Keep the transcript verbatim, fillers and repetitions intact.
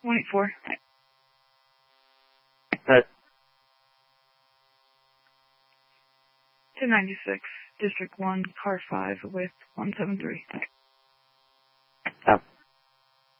one eight four. Uh, ten ninety-six, District one, Car five with one seven three. oh.